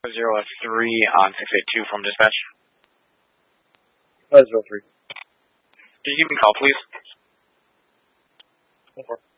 03 on 682 from dispatch. 03. Can you give me a call, please? Over.